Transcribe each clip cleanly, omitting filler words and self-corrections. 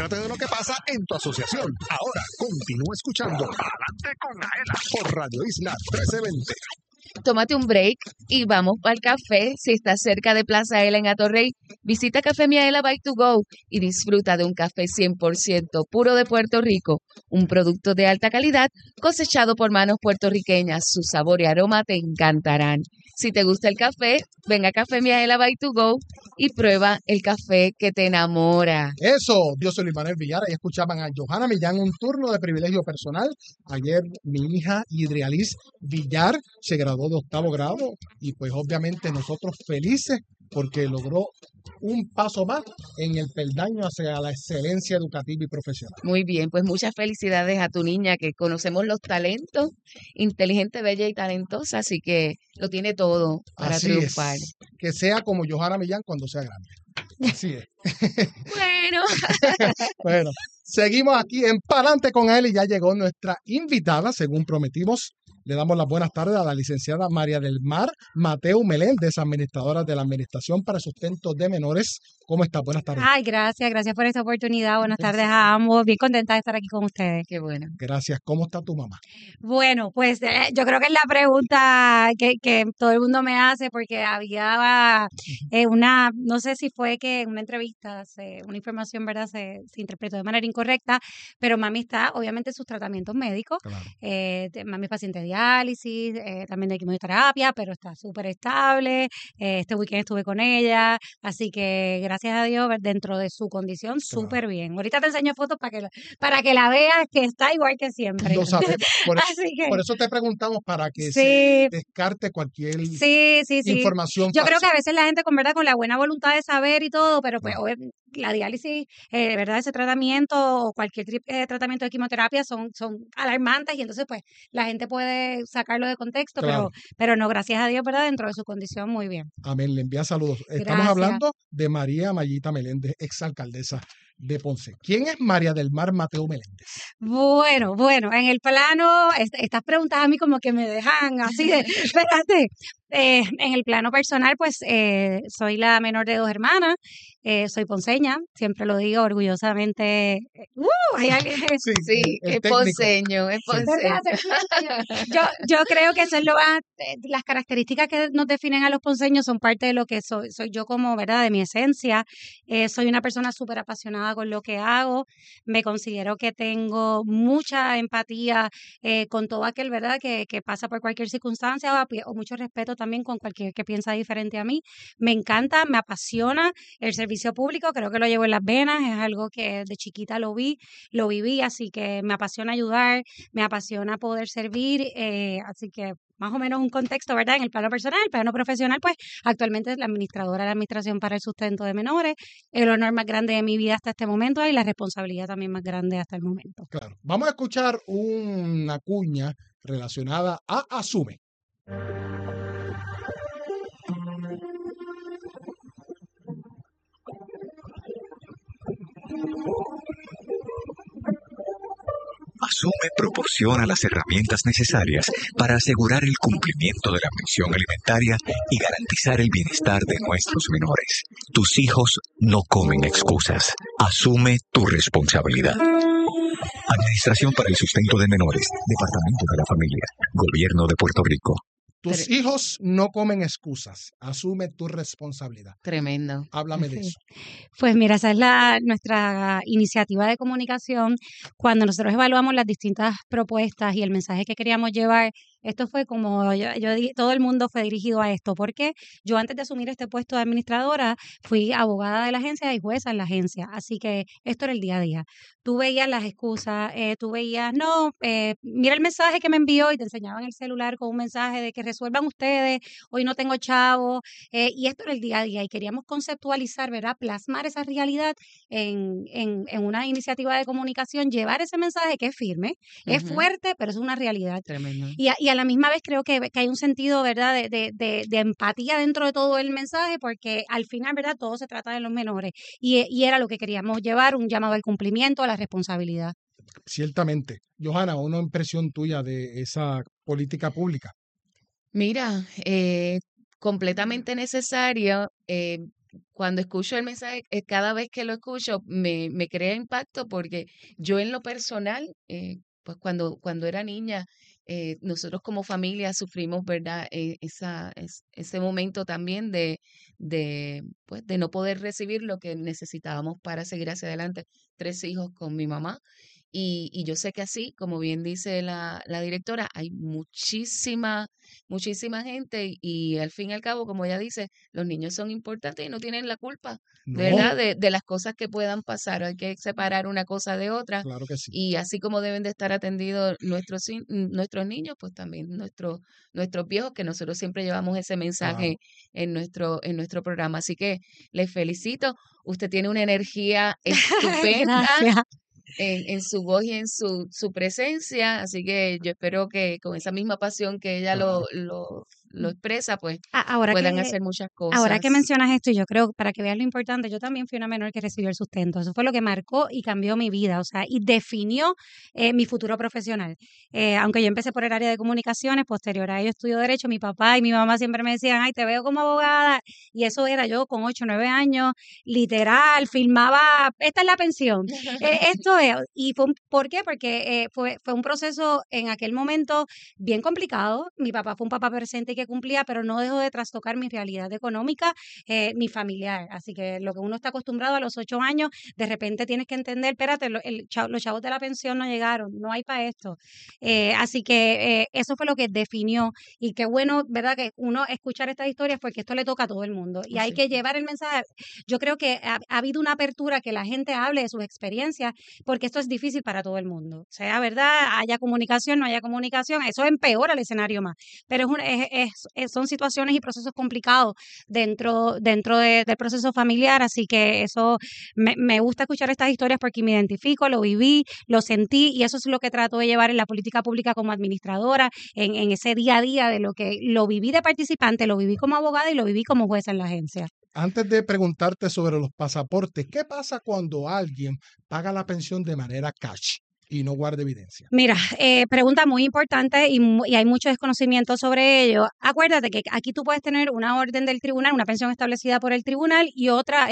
Entérate de lo que pasa en tu asociación. Ahora continúa escuchando Adelante con Aela por Radio Isla 1320. Tómate un break y vamos al café. Si estás cerca de Plaza Ela en Atorrey, visita Café Miaela by to go y disfruta de un café 100% puro de Puerto Rico, un producto de alta calidad cosechado por manos puertorriqueñas. Su sabor y aroma te encantarán. Si te gusta el café, ven a Café Miaela by to go y prueba el café que te enamora. Eso, yo soy Luis Manuel Villar, y escuchaban a Johanna Millán, un turno de privilegio personal. Ayer mi hija Idrialis Villar se graduó de 8º grado y pues obviamente nosotros felices porque logró un paso más en el peldaño hacia la excelencia educativa y profesional. Muy bien, pues muchas felicidades a tu niña, que conocemos los talentos, inteligente, bella y talentosa, así que lo tiene todo para Así triunfar. es, que sea como Johanna Millán cuando sea grande. Así es. Bueno, Bueno, seguimos aquí en Palante con él y ya llegó nuestra invitada, según prometimos. Le damos las buenas tardes a la licenciada María del Mar Mateu Meléndez, administradora de la Administración para el Sustento de Menores. ¿Cómo está? Buenas tardes. Ay, gracias por esta oportunidad. Buenas tardes a ambos. Bien contenta de estar aquí con ustedes. qué bueno. Gracias. ¿Cómo está tu mamá? Bueno, pues yo creo que es la pregunta que todo el mundo me hace porque había no sé si fue que en una entrevista, una información, ¿verdad? Se interpretó de manera incorrecta, pero mami está obviamente en sus tratamientos médicos. Claro. Mami es paciente de diálisis, también de quimioterapia, pero está súper estable. Este weekend estuve con ella, así que gracias a Dios, dentro de su condición, súper bien. Ahorita te enseño fotos para que la veas, que está igual que siempre. Lo sabes. Así que, Por eso te preguntamos para que Sí. se descarte cualquier sí. información Yo creo falsa. que a veces la gente con la buena voluntad de saber y todo, pero pues Claro. la diálisis, verdad, ese tratamiento o cualquier tratamiento de quimioterapia son alarmantes y entonces pues la gente puede sacarlo de contexto, Claro. pero no, gracias a Dios, ¿verdad? Dentro de su condición, muy bien. Amén, le envía saludos. Estamos Gracias. hablando de María Mayita Meléndez, exalcaldesa de Ponce. ¿Quién es María del Mar Mateu Meléndez? Bueno, en el plano, estas preguntas a mí como que me dejan así de, espérate. En el plano personal, pues soy la menor de 2 hermanas, soy ponceña, siempre lo digo orgullosamente. Hay alguien. Sí, el es técnico. ponceño, es ponceño. Yo creo que eso es las características que nos definen a los ponceños son parte de lo que soy yo como, ¿verdad? De mi esencia. Soy una persona súper apasionada con lo que hago. Me considero que tengo mucha empatía con todo aquel, ¿verdad? Que pasa por cualquier circunstancia o mucho respeto también con cualquier que piensa diferente a mí. Me encanta, me apasiona el servicio público, creo que lo llevo en las venas, es algo que de chiquita lo viví, así que me apasiona ayudar, me apasiona poder servir, así que más o menos un contexto, ¿verdad? En el plano personal, el plano profesional, pues actualmente es la administradora de la Administración para el Sustento de Menores, el honor más grande de mi vida hasta este momento y la responsabilidad también más grande hasta el momento. Claro. Vamos a escuchar una cuña relacionada a Asume. Asume proporciona las herramientas necesarias para asegurar el cumplimiento de la misión alimentaria y garantizar el bienestar de nuestros menores. Tus hijos no comen excusas. Asume tu responsabilidad. Administración para el Sustento de Menores, Departamento de la Familia, Gobierno de Puerto Rico. Tus hijos no comen excusas. Asume tu responsabilidad. Tremendo. Háblame de Sí. eso. Pues mira, esa es nuestra iniciativa de comunicación. Cuando nosotros evaluamos las distintas propuestas y el mensaje que queríamos llevar, esto fue como, todo el mundo fue dirigido a esto, porque yo antes de asumir este puesto de administradora, fui abogada de la agencia y jueza en la agencia, así que esto era el día a día. Tú veías las excusas, tú veías, mira el mensaje que me envió y te enseñaban el celular con un mensaje de que resuelvan ustedes, hoy no tengo chavo, y esto era el día a día y queríamos conceptualizar, ¿verdad? Plasmar esa realidad en una iniciativa de comunicación, llevar ese mensaje que es firme, es fuerte, pero es una realidad. Tremendo. Y a la misma vez creo que hay un sentido, ¿verdad?, de empatía dentro de todo el mensaje, porque al final, ¿verdad?, todo se trata de los menores. Y era lo que queríamos llevar, un llamado al cumplimiento, a la responsabilidad. Ciertamente. Johanna, una impresión tuya de esa política pública. Mira, completamente necesario. cuando escucho el mensaje, cada vez que lo escucho, me crea impacto porque yo en lo personal, pues cuando era niña, nosotros como familia sufrimos, ¿verdad? Ese momento también pues, de no poder recibir lo que necesitábamos para seguir hacia adelante. 3 hijos con mi mamá. Y yo sé que así, como bien dice la directora, hay muchísima gente y al fin y al cabo, como ella dice, los niños son importantes y no tienen la culpa, No, ¿verdad? De las cosas que puedan pasar. Hay que separar una cosa de otra claro que sí. y así como deben de estar atendidos nuestros niños, pues también nuestros viejos, que nosotros siempre llevamos ese Claro. mensaje en nuestro programa. Así que les felicito. Usted tiene una energía estupenda Gracias. en su voz y en su presencia, así que yo espero que con esa misma pasión que ella Claro. lo expresa, pues Ahora puedan que, hacer muchas ahora que cosas. mencionas esto, y yo creo, para que veas lo importante, yo también fui una menor que recibió el sustento. Eso fue lo que marcó y cambió mi vida, o sea, y definió mi futuro profesional. Aunque yo empecé por el área de comunicaciones, posterior a ello estudio Derecho, mi papá y mi mamá siempre me decían, ay, te veo como abogada, y eso era yo con 8 o 9 años, literal, filmaba, esta es la pensión, esto es, y ¿por qué? Porque fue un proceso en aquel momento bien complicado. Mi papá fue un papá presente que cumplía, pero no dejó de trastocar mi realidad económica ni familiar. Así que lo que uno está acostumbrado a los 8 años, de repente tienes que entender, espérate, los chavos de la pensión no llegaron, no hay para esto. Así que eso fue lo que definió. Y qué bueno, ¿verdad? Que uno escuchar estas historias porque esto le toca a todo el mundo. Y hay que llevar el mensaje. Yo creo que ha habido una apertura que la gente hable de sus experiencias, porque esto es difícil para todo el mundo. Sea verdad, haya comunicación, no haya comunicación, eso empeora el escenario más. Pero son situaciones y procesos complicados dentro del proceso familiar, así que eso me gusta escuchar estas historias porque me identifico, lo viví, lo sentí y eso es lo que trato de llevar en la política pública como administradora, en ese día a día de lo que lo viví de participante, lo viví como abogada y lo viví como jueza en la agencia. Antes de preguntarte sobre los pasaportes, ¿qué pasa cuando alguien paga la pensión de manera cash y no guarda evidencia? Mira, pregunta muy importante y hay mucho desconocimiento sobre ello. Acuérdate que aquí tú puedes tener una orden del tribunal, una pensión establecida por el tribunal y otra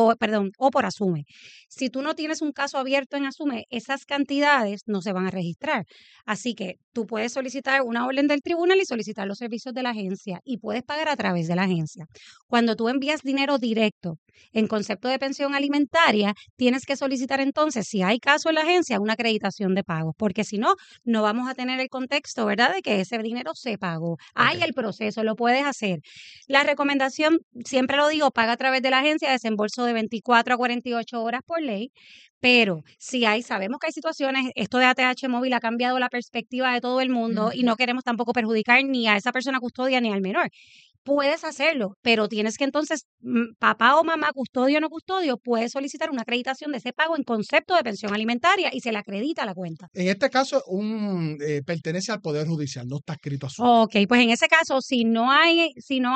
o por Asume. Si tú no tienes un caso abierto en Asume, esas cantidades no se van a registrar. Así que tú puedes solicitar una orden del tribunal y solicitar los servicios de la agencia y puedes pagar a través de la agencia. Cuando tú envías dinero directo en concepto de pensión alimentaria, tienes que solicitar entonces, si hay caso en la agencia, una acreditación de pagos, porque si no, no vamos a tener el contexto, ¿verdad?, de que ese dinero se pagó. Hay el proceso, lo puedes hacer. La recomendación, siempre lo digo, paga a través de la agencia, desembolso de 24 a 48 horas por ley, pero sabemos que hay situaciones, esto de ATH móvil ha cambiado la perspectiva de todo el mundo y no queremos tampoco perjudicar ni a esa persona custodia ni al menor. Puedes hacerlo, pero tienes que entonces, papá o mamá, custodio o no custodio, puede solicitar una acreditación de ese pago en concepto de pensión alimentaria y se le acredita a la cuenta. En este caso, pertenece al Poder Judicial, no está escrito Asume. Ok, pues en ese caso, si no hay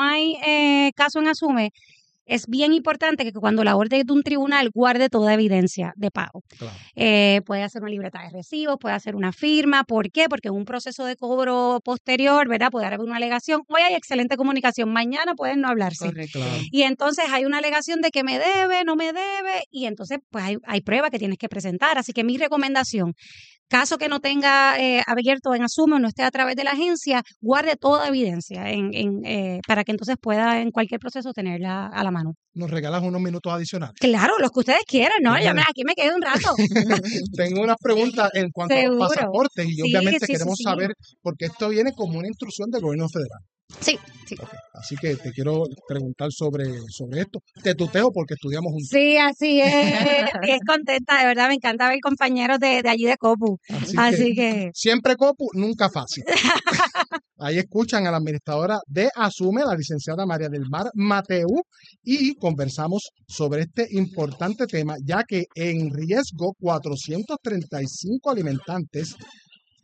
caso en Asume, es bien importante que cuando la orden de un tribunal guarde toda evidencia de pago. Claro. Puede hacer una libreta de recibos, puede hacer una firma. ¿Por qué? Porque en un proceso de cobro posterior, ¿verdad?, puede haber una alegación. Hoy hay excelente comunicación, mañana pueden no hablarse. Correcto. Claro. Y entonces hay una alegación de que me debe, no me debe, y entonces pues hay pruebas que tienes que presentar. Así que mi recomendación, caso que no tenga abierto en Asume o no esté a través de la agencia, guarde toda evidencia para que entonces pueda en cualquier proceso tenerla a la mano. ¿Nos regalas unos minutos adicionales? Claro, los que ustedes quieran, ¿no? Bueno. Aquí me quedo un rato. Tengo unas preguntas en cuanto a Seguro. los pasaportes y Sí, obviamente sí, queremos sí. saber, porque esto viene como una instrucción del gobierno federal. Sí. Okay. Así que te quiero preguntar sobre esto. Te tuteo porque estudiamos juntos. Sí, así es. Es contenta, de verdad, me encanta ver compañeros de allí de Copu. Así que siempre Copu, nunca fácil. Ahí escuchan a la administradora de Asume, la licenciada María del Mar Mateu, y conversamos sobre este importante tema, ya que en riesgo 435 alimentantes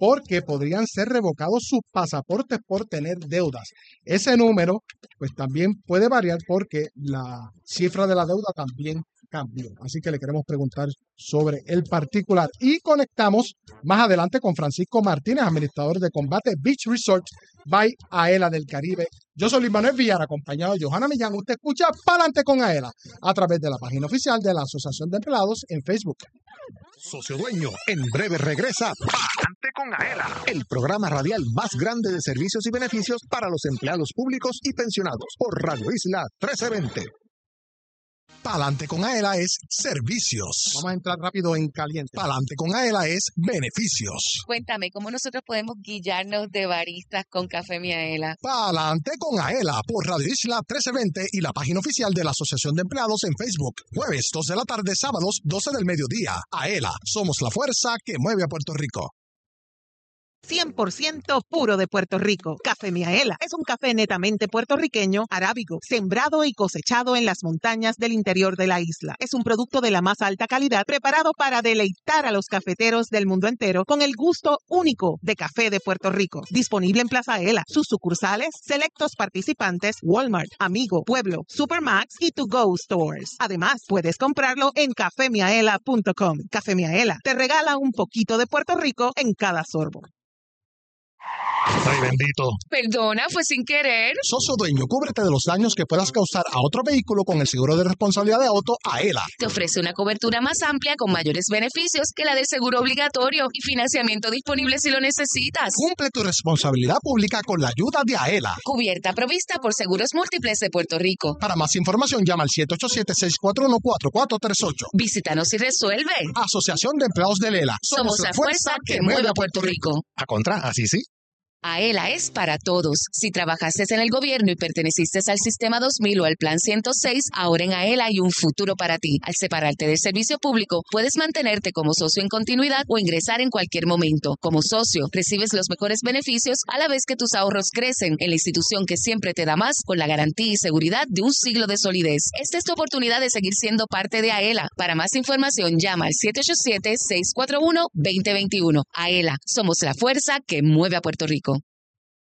porque podrían ser revocados sus pasaportes por tener deudas. Ese número, pues también puede variar porque la cifra de la deuda también cambió. Así que le queremos preguntar sobre el particular. Y conectamos más adelante con Francisco Martínez, administrador de Combate Beach Resort by Aela del Caribe. Yo soy Luis Manuel Villar, acompañado de Johanna Millán. Usted escucha Pa'lante con Aela a través de la página oficial de la Asociación de Empleados en Facebook. Socio Dueño, en breve regresa Pa'lante con Aela, el programa radial más grande de servicios y beneficios para los empleados públicos y pensionados por Radio Isla 1320. Pa'lante con Aela es servicios. Vamos a entrar rápido en caliente. Pa'lante con Aela es beneficios. Cuéntame, ¿cómo nosotros podemos guiarnos de baristas con Café Miaela? Pa'lante con Aela por Radio Isla 1320 y la página oficial de la Asociación de Empleados en Facebook. Jueves 2 de la tarde, sábados 12 del mediodía. Aela, somos la fuerza que mueve a Puerto Rico. 100% puro de Puerto Rico. Café Miaela es un café netamente puertorriqueño, arábigo, sembrado y cosechado en las montañas del interior de la isla. Es un producto de la más alta calidad, preparado para deleitar a los cafeteros del mundo entero con el gusto único de café de Puerto Rico. Disponible en Plaza Aela, sus sucursales, selectos participantes, Walmart, Amigo, Pueblo, Supermax y To Go Stores. Además, puedes comprarlo en cafemiaela.com. Café Miaela te regala un poquito de Puerto Rico en cada sorbo. Ay, bendito. Perdona, fue sin querer. Socio Dueño, cúbrete de los daños que puedas causar a otro vehículo con el seguro de responsabilidad de auto Aela. Te ofrece una cobertura más amplia con mayores beneficios que la del seguro obligatorio y financiamiento disponible si lo necesitas. Cumple tu responsabilidad pública con la ayuda de Aela. Cubierta provista por Seguros Múltiples de Puerto Rico. Para más información, llama al 787-641-4438. Visítanos y resuelve. Asociación de Empleados de Lela. Somos la fuerza que mueve a Puerto Rico. A contra, así sí. Aela es para todos. Si trabajaste en el gobierno y perteneciste al Sistema 2000 o al Plan 106, ahora en Aela hay un futuro para ti. Al separarte del servicio público, puedes mantenerte como socio en continuidad o ingresar en cualquier momento. Como socio, recibes los mejores beneficios a la vez que tus ahorros crecen en la institución que siempre te da más con la garantía y seguridad de un siglo de solidez. Esta es tu oportunidad de seguir siendo parte de Aela. Para más información, llama al 787-641-2021. Aela, somos la fuerza que mueve a Puerto Rico.